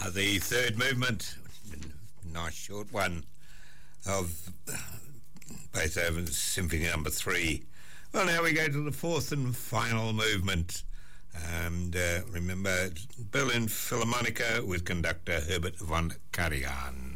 The third movement, nice short one, of Beethoven's Symphony Number 3. Well, now we go to the fourth and final movement. And remember, Berlin Philharmonica with conductor Herbert von Karajan.